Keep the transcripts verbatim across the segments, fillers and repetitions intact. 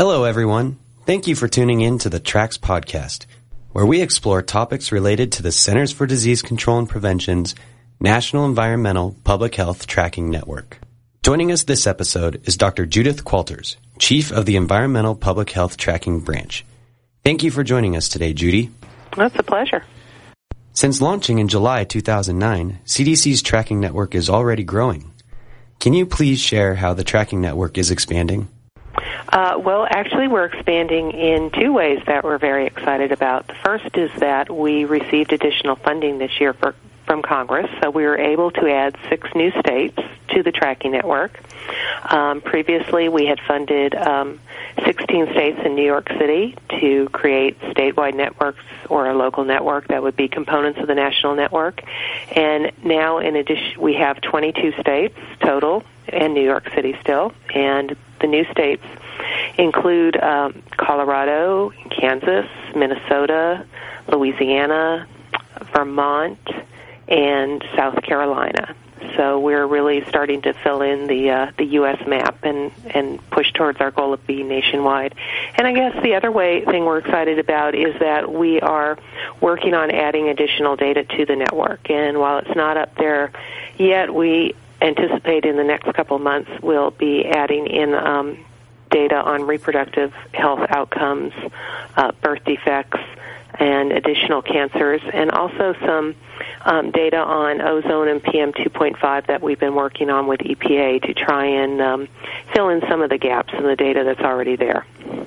Hello, everyone. Thank you for tuning in to the TRACS podcast, where we explore topics related to the Centers for Disease Control and Prevention's National Environmental Public Health Tracking Network. Joining us this episode is Doctor Judith Qualters, Chief of the Environmental Public Health Tracking Branch. Thank you for joining us today, Judy. That's a pleasure. Since launching in July two thousand nine, C D C's tracking network is already growing. Can you please share how the tracking network is expanding? Uh, well, actually, we're expanding in two ways that we're very excited about. The first is that we received additional funding this year for, from Congress, so we were able to add six new states to the tracking network. Um, previously, we had funded um, sixteen states in New York City to create statewide networks or a local network that would be components of the national network. And now, in addition, we have twenty-two states total, and New York City still, and the new states include um, Colorado, Kansas, Minnesota, Louisiana, Vermont, and South Carolina. So we're really starting to fill in the uh, the U S map and, and push towards our goal of being nationwide. And I guess the other way thing we're excited about is that we are working on adding additional data to the network. And while it's not up there yet, we anticipate in the next couple of months we'll be adding in um, data on reproductive health outcomes, uh, birth defects, and additional cancers, and also some um, data on ozone and P M two point five that we've been working on with E P A to try and um, fill in some of the gaps in the data that's already there.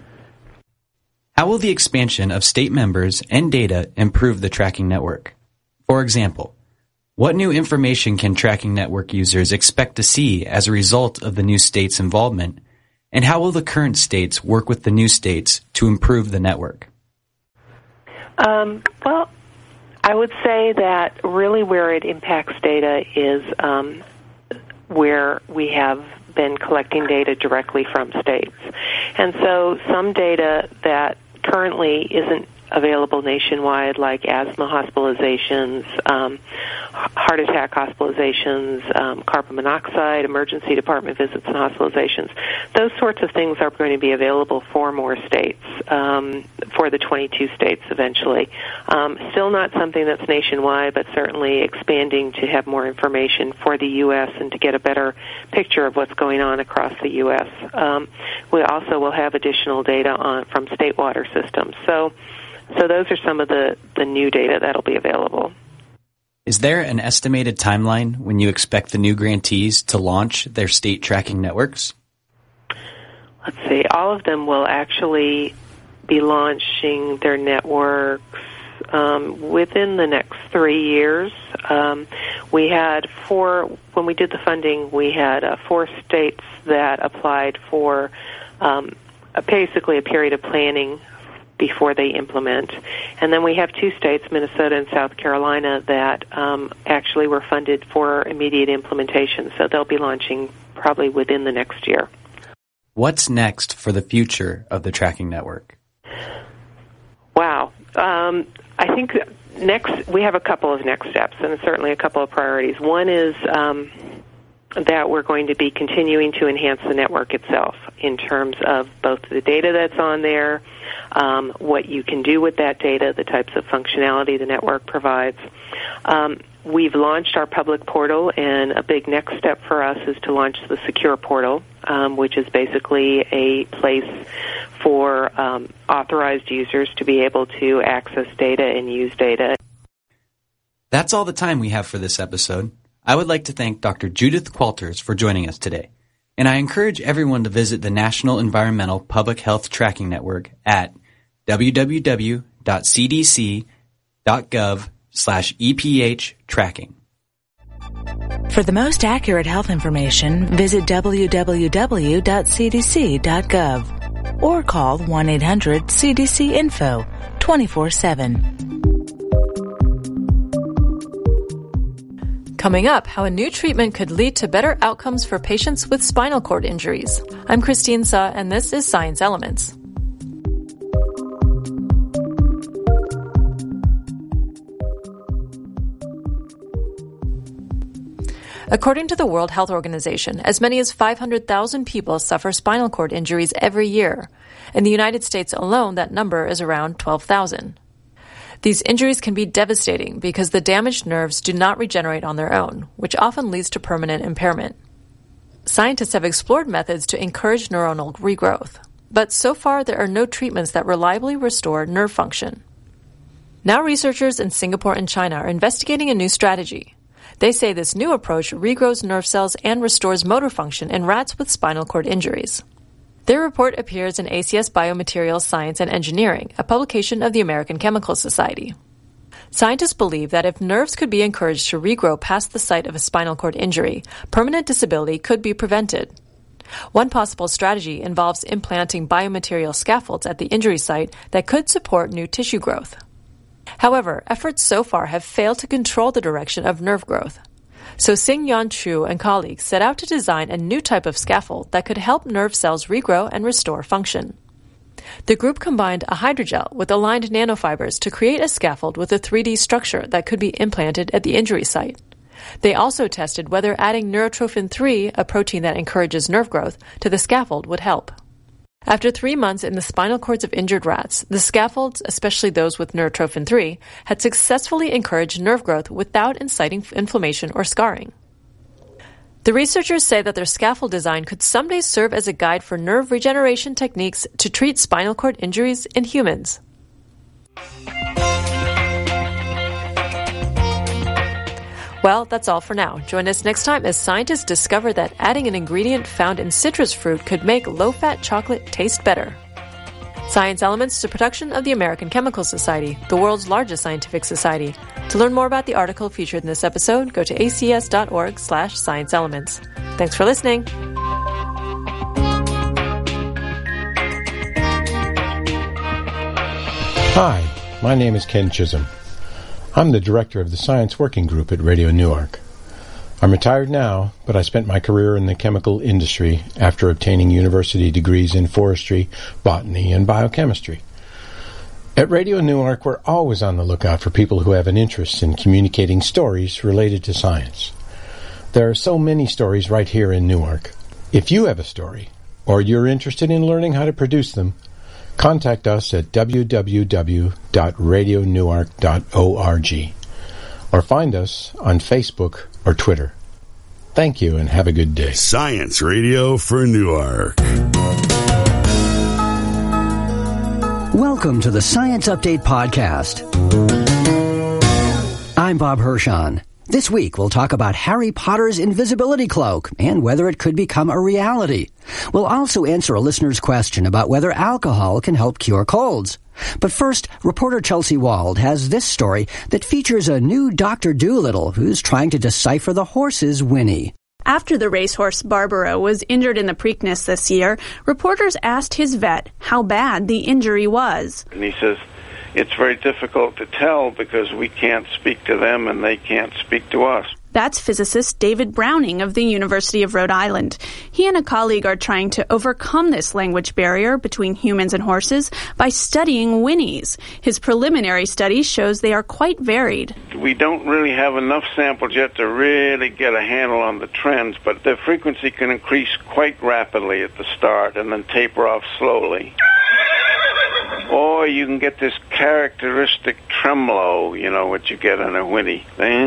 How will the expansion of state members and data improve the tracking network? For example, what new information can tracking network users expect to see as a result of the new states' involvement? And how will the current states work with the new states to improve the network? Um, well, I would say that really where it impacts data is um, where we have been collecting data directly from states. And so some data that currently isn't available nationwide, like asthma hospitalizations, um, heart attack hospitalizations, um, carbon monoxide, emergency department visits and hospitalizations. Those sorts of things are going to be available for more states, um, for the twenty-two states eventually. Um, still not something that's nationwide, but certainly expanding to have more information for the U S and to get a better picture of what's going on across the U S. Um, we also will have additional data on from state water systems. So So those are some of the, the new data that'll be available. Is there an estimated timeline when you expect the new grantees to launch their state tracking networks? Let's see. All of them will actually be launching their networks um, within the next three years. Um, we had four, when we did the funding, we had uh, four states that applied for um, a, basically a period of planning before they implement. And then we have two states, Minnesota and South Carolina, that um, actually were funded for immediate implementation. So they'll be launching probably within the next year. What's next for the future of the tracking network? Wow. Um, I think next we have a couple of next steps and certainly a couple of priorities. One is um, that we're going to be continuing to enhance the network itself in terms of both the data that's on there, um, what you can do with that data, the types of functionality the network provides. Um, we've launched our public portal, and a big next step for us is to launch the secure portal, um, which is basically a place for um, authorized users to be able to access data and use data. That's all the time we have for this episode. I would like to thank Doctor Judith Qualters for joining us today, and I encourage everyone to visit the National Environmental Public Health Tracking Network at w w w dot c d c dot gov slash e p h tracking. For the most accurate health information, visit w w w dot c d c dot gov or call one eight hundred C D C info twenty-four seven. Coming up, how a new treatment could lead to better outcomes for patients with spinal cord injuries. I'm Christine Suh, and this is Science Elements. According to the World Health Organization, as many as five hundred thousand people suffer spinal cord injuries every year. In the United States alone, that number is around twelve thousand. These injuries can be devastating because the damaged nerves do not regenerate on their own, which often leads to permanent impairment. Scientists have explored methods to encourage neuronal regrowth, but so far there are no treatments that reliably restore nerve function. Now researchers in Singapore and China are investigating a new strategy. They say this new approach regrows nerve cells and restores motor function in rats with spinal cord injuries. Their report appears in A C S Biomaterials Science and Engineering, a publication of the American Chemical Society. Scientists believe that if nerves could be encouraged to regrow past the site of a spinal cord injury, permanent disability could be prevented. One possible strategy involves implanting biomaterial scaffolds at the injury site that could support new tissue growth. However, efforts so far have failed to control the direction of nerve growth. So Xing-Yan Chu and colleagues set out to design a new type of scaffold that could help nerve cells regrow and restore function. The group combined a hydrogel with aligned nanofibers to create a scaffold with a three D structure that could be implanted at the injury site. They also tested whether adding neurotrophin three, a protein that encourages nerve growth, to the scaffold would help. After three months in the spinal cords of injured rats, the scaffolds, especially those with neurotrophin three, had successfully encouraged nerve growth without inciting inflammation or scarring. The researchers say that their scaffold design could someday serve as a guide for nerve regeneration techniques to treat spinal cord injuries in humans. Well, that's all for now. Join us next time as scientists discover that adding an ingredient found in citrus fruit could make low-fat chocolate taste better. Science Elements is a production of the American Chemical Society, the world's largest scientific society. To learn more about the article featured in this episode, go to a c s dot org slash science elements. Thanks for listening. Hi, my name is Ken Chisholm. I'm the director of the Science Working Group at Radio Newark. I'm retired now, but I spent my career in the chemical industry after obtaining university degrees in forestry, botany, and biochemistry. At Radio Newark, we're always on the lookout for people who have an interest in communicating stories related to science. There are so many stories right here in Newark. If you have a story, or you're interested in learning how to produce them, contact us at w w w dot radio newark dot org or find us on Facebook or Twitter. Thank you and have a good day. Science Radio for Newark. Welcome to the Science Update Podcast. I'm Bob Hirschon. This week, we'll talk about Harry Potter's invisibility cloak and whether it could become a reality. We'll also answer a listener's question about whether alcohol can help cure colds. But first, reporter Chelsea Wald has this story that features a new Doctor Dolittle who's trying to decipher the horse's whinny. After the racehorse Barbaro was injured in the Preakness this year, reporters asked his vet how bad the injury was. And he says, it's very difficult to tell because we can't speak to them and they can't speak to us. That's physicist David Browning of the University of Rhode Island. He and a colleague are trying to overcome this language barrier between humans and horses by studying whinnies. His preliminary study shows they are quite varied. We don't really have enough samples yet to really get a handle on the trends, but the frequency can increase quite rapidly at the start and then taper off slowly. Or you can get this characteristic tremolo, you know, what you get on a whinny.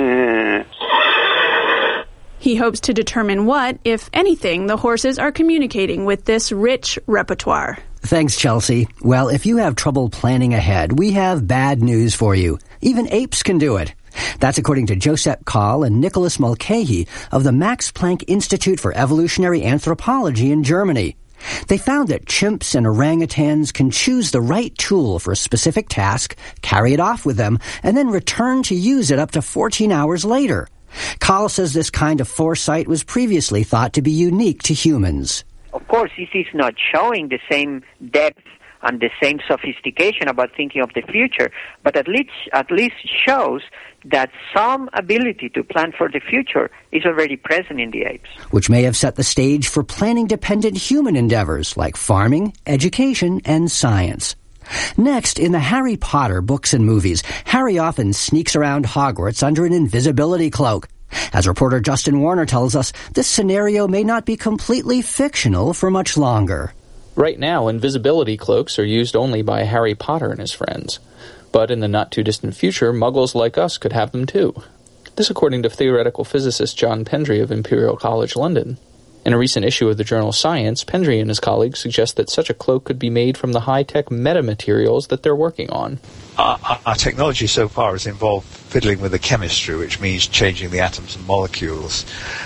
He hopes to determine what, if anything, the horses are communicating with this rich repertoire. Thanks, Chelsea. Well, if you have trouble planning ahead, we have bad news for you. Even apes can do it. That's according to Josep Kahl and Nicholas Mulcahy of the Max Planck Institute for Evolutionary Anthropology in Germany. They found that chimps and orangutans can choose the right tool for a specific task, carry it off with them, and then return to use it up to fourteen hours later. Kahl says this kind of foresight was previously thought to be unique to humans. Of course, this is not showing the same depth and the same sophistication about thinking of the future, but at least at least shows that some ability to plan for the future is already present in the apes. Which may have set the stage for planning-dependent human endeavors like farming, education, and science. Next, in the Harry Potter books and movies, Harry often sneaks around Hogwarts under an invisibility cloak. As reporter Justin Warner tells us, this scenario may not be completely fictional for much longer. Right now, invisibility cloaks are used only by Harry Potter and his friends. But in the not-too-distant future, muggles like us could have them too. This according to theoretical physicist John Pendry of Imperial College London. In a recent issue of the journal Science, Pendry and his colleagues suggest that such a cloak could be made from the high-tech metamaterials that they're working on. Our, our technology so far has involved fiddling with the chemistry, which means changing the atoms and molecules.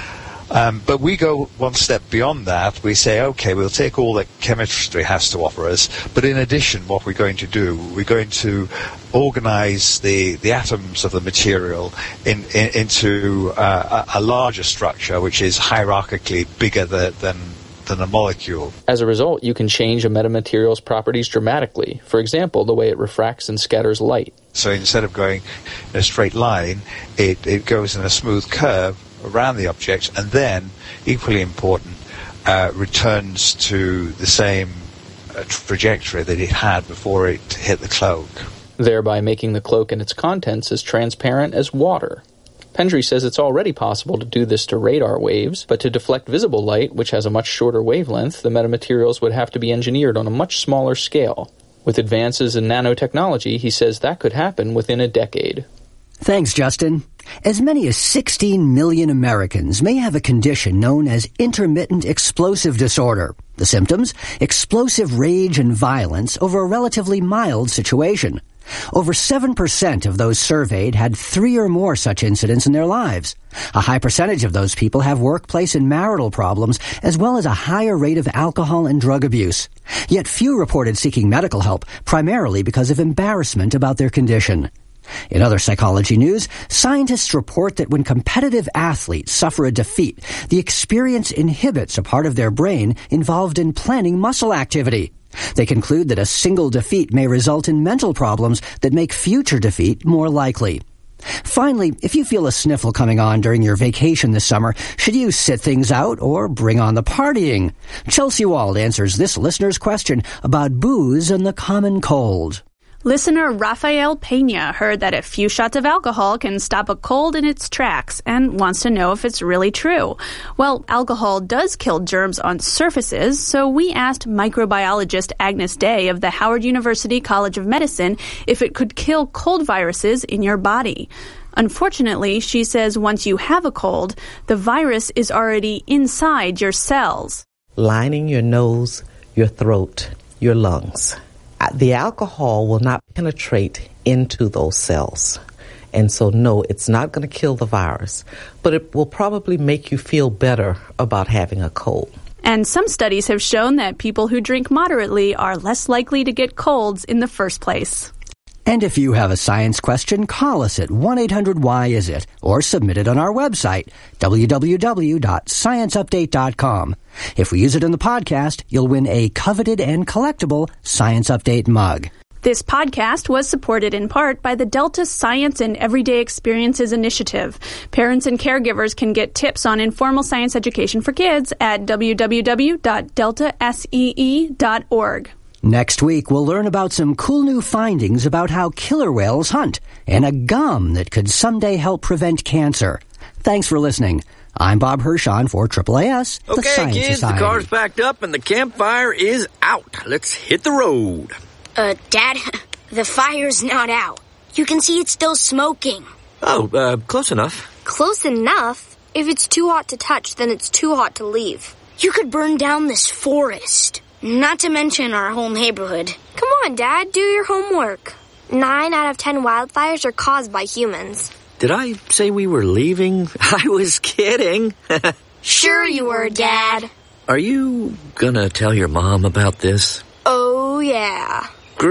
Um, but we go one step beyond that. We say, okay, we'll take all that chemistry has to offer us, but in addition, what we're going to do, we're going to organize the, the atoms of the material in, in, into uh, a, a larger structure, which is hierarchically bigger than, than than a molecule. As a result, you can change a metamaterial's properties dramatically. For example, the way it refracts and scatters light. So instead of going in a straight line, it, it goes in a smooth curve around the object, and then, equally important, uh, returns to the same uh, trajectory that it had before it hit the cloak. Thereby making the cloak and its contents as transparent as water. Pendry says it's already possible to do this to radar waves, but to deflect visible light, which has a much shorter wavelength, the metamaterials would have to be engineered on a much smaller scale. With advances in nanotechnology, he says that could happen within a decade. Thanks, Justin. As many as sixteen million Americans may have a condition known as intermittent explosive disorder. The symptoms? Explosive rage and violence over a relatively mild situation. Over seven percent of those surveyed had three or more such incidents in their lives. A high percentage of those people have workplace and marital problems, as well as a higher rate of alcohol and drug abuse. Yet few reported seeking medical help, primarily because of embarrassment about their condition. In other psychology news, scientists report that when competitive athletes suffer a defeat, the experience inhibits a part of their brain involved in planning muscle activity. They conclude that a single defeat may result in mental problems that make future defeat more likely. Finally, if you feel a sniffle coming on during your vacation this summer, should you sit things out or bring on the partying? Chelsea Wald answers this listener's question about booze and the common cold. Listener Rafael Pena heard that a few shots of alcohol can stop a cold in its tracks and wants to know if it's really true. Well, alcohol does kill germs on surfaces, so we asked microbiologist Agnes Day of the Howard University College of Medicine if it could kill cold viruses in your body. Unfortunately, she says once you have a cold, the virus is already inside your cells. Lining your nose, your throat, your lungs. The alcohol will not penetrate into those cells. And so, no, it's not going to kill the virus, but it will probably make you feel better about having a cold. And some studies have shown that people who drink moderately are less likely to get colds in the first place. And if you have a science question, call us at one eight hundred why is it or submit it on our website, w w w dot science update dot com. If we use it in the podcast, you'll win a coveted and collectible Science Update mug. This podcast was supported in part by the Delta Science and Everyday Experiences Initiative. Parents and caregivers can get tips on informal science education for kids at w w w dot delta see dot org. Next week, we'll learn about some cool new findings about how killer whales hunt and a gum that could someday help prevent cancer. Thanks for listening. I'm Bob Hirschon for Triple A S, the okay, Science kids, Society. The car's packed up and the campfire is out. Let's hit the road. Uh, Dad, the fire's not out. You can see it's still smoking. Oh, uh, close enough. Close enough? If it's too hot to touch, then it's too hot to leave. You could burn down this forest. Not to mention our whole neighborhood. Come on, Dad, do your homework. Nine out of ten wildfires are caused by humans. Did I say we were leaving? I was kidding. Sure you were, Dad. Are you gonna tell your mom about this? Oh, yeah.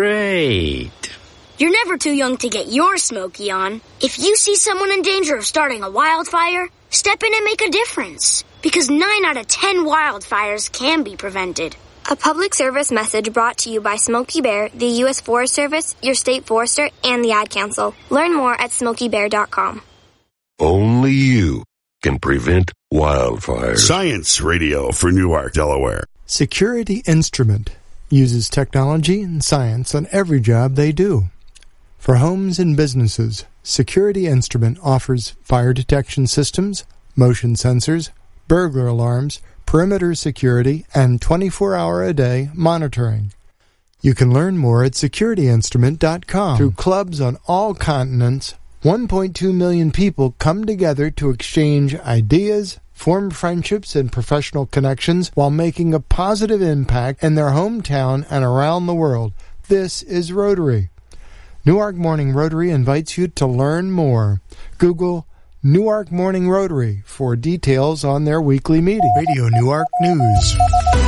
Great. You're never too young to get your smoky on. If you see someone in danger of starting a wildfire, step in and make a difference. Because nine out of ten wildfires can be prevented. A public service message brought to you by Smokey Bear, the U S Forest Service, your state forester, and the Ad Council. Learn more at smokey bear dot com. Only you can prevent wildfires. Science Radio for Newark, Delaware. Security Instrument uses technology and science on every job they do. For homes and businesses, Security Instrument offers fire detection systems, motion sensors, burglar alarms, perimeter security, and twenty-four hour a day monitoring. You can learn more at security instrument dot com. Through clubs on all continents, one point two million people come together to exchange ideas, form friendships and professional connections while making a positive impact in their hometown and around the world. This is Rotary. Newark Morning Rotary invites you to learn more. Google Newark Morning Rotary for details on their weekly meeting. Radio Newark News.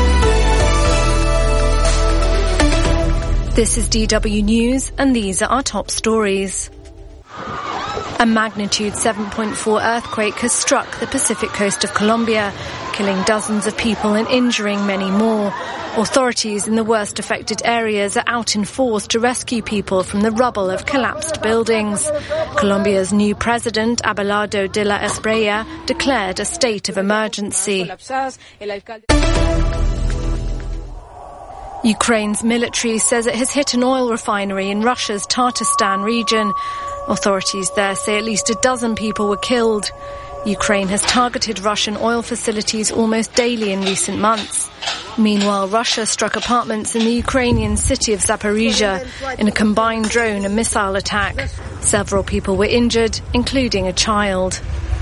This is D W News, and these are our top stories. A magnitude seven point four earthquake has struck the Pacific coast of Colombia, killing dozens of people and injuring many more. Authorities in the worst affected areas are out in force to rescue people from the rubble of collapsed buildings. Colombia's new president, Abelardo de la Espriella, declared a state of emergency. Ukraine's military says it has hit an oil refinery in Russia's Tatarstan region. Authorities there say at least a dozen people were killed. Ukraine has targeted Russian oil facilities almost daily in recent months. Meanwhile, Russia struck apartments in the Ukrainian city of Zaporizhia in a combined drone and missile attack. Several people were injured, including a child.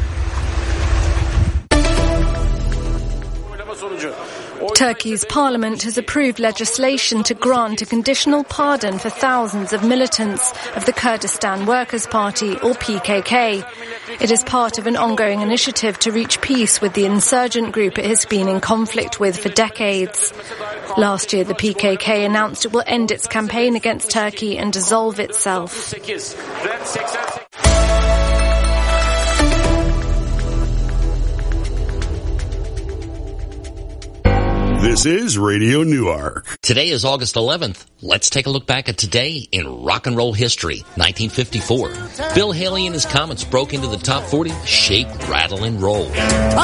Turkey's parliament has approved legislation to grant a conditional pardon for thousands of militants of the Kurdistan Workers' Party, or P K K. It is part of an ongoing initiative to reach peace with the insurgent group it has been in conflict with for decades. Last year, the P K K announced it will end its campaign against Turkey and dissolve itself. This is Radio Newark. Today is August eleventh. Let's take a look back at today in rock and roll history. nineteen fifty-four. Bill Haley and his Comets broke into the top forty, Shake, Rattle, and Roll.